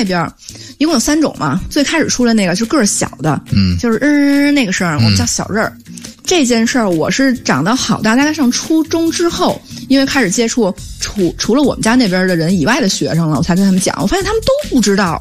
那边一共有3种嘛，最开始出来那个就个儿小的，就是那个声儿，我们叫小刃儿。这件事儿我是长到好大概上初中之后，因为开始接触除了我们家那边的人以外的学生了，我才跟他们讲，我发现他们都不知道